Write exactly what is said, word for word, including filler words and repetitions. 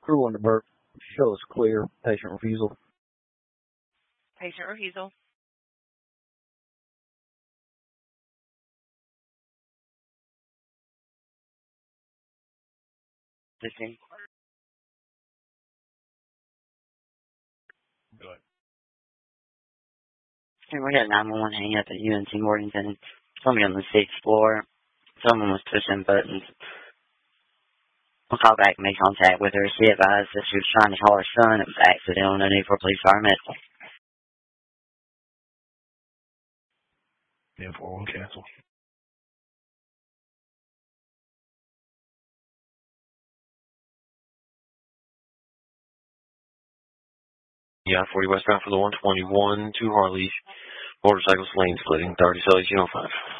Crew on the Burke. Show is clear. Patient refusal. Patient refusal. Listening. Go ahead. And we had a nine one one hang up at U N C Morganton. Somebody on the sixth floor. Someone was pushing buttons. We'll call back and make contact with her. She advised that she was trying to call her son. It was accidental. No need for police or medical. Yeah, four one cancel. Yeah, forty westbound for the one twenty-one, two Harleys, motorcycles lane splitting, thirty Celsius oh five.